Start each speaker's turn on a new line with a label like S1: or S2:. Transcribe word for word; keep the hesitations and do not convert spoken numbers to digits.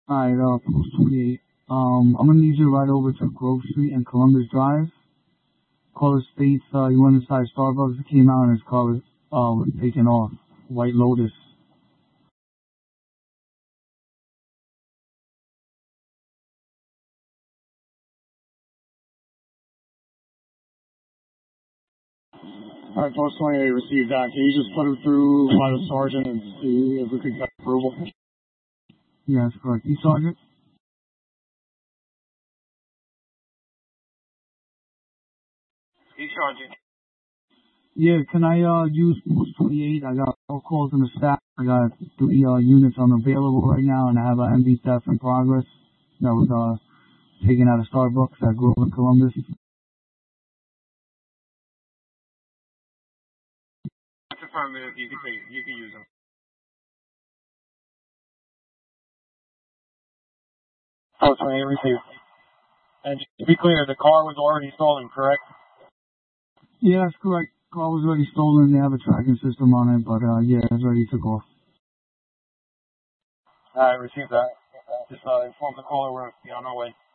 S1: Alright, uh, Post twenty-eight. Um, I'm gonna need you to ride over to Grove Street and Columbus Drive. Caller states, uh, you went inside Starbucks, it came out and his car was, uh, was taken off. White Lotus. Alright, Post twenty-eight received that. Can you just put him through by the sergeant and see if we could get approval? Yeah, that's correct. You, Sergeant?
S2: He's charging.
S1: Yeah, can I, uh, use Post twenty-eight? I got all calls in the staff. I got three, uh, units unavailable right now, and I have an M V theft in progress that was, uh, taken out of Starbucks at Grove and Columbus.
S2: Confirm it if you can take it. You can use them.
S3: Post twenty-eight received. And just to be clear, the car was already stolen, correct?
S1: Yeah, that's correct. Car was already stolen. They have a tracking system on it, but, uh, yeah, it's already took off.
S3: I received that. Just uh, inform the caller we're on our way.